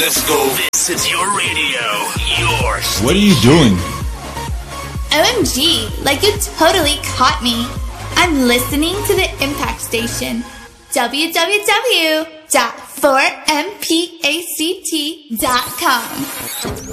Let's go. This is your radio. Your station. What are you doing? OMG, like you totally caught me. I'm listening to the Impact Station. www.4mpact.com